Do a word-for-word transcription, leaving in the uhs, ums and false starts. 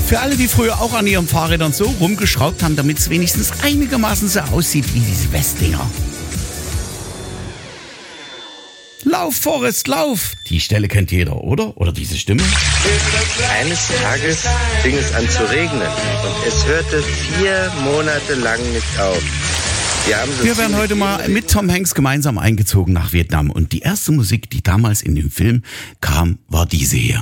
Für alle, die früher auch an ihren Fahrrädern so rumgeschraubt haben, damit es wenigstens einigermaßen so aussieht wie diese Westdinger. Lauf, Forrest, lauf! Die Stelle kennt jeder, oder? Oder diese Stimme? Eines Tages fing es an zu regnen und es hörte vier Monate lang nicht auf. Wir, haben so Wir werden heute mal mit Tom Hanks gemeinsam eingezogen nach Vietnam. Und die erste Musik, die damals in dem Film kam, war diese hier.